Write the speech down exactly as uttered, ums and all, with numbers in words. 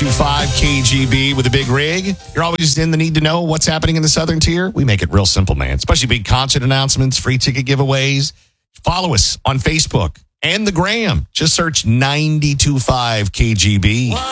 two five K G B with a big rig. You're always in the need to know what's happening in the Southern Tier. We make it real simple, man. Especially big concert announcements, free ticket giveaways. Follow us on Facebook and the Gram. Just search nine two five K G B.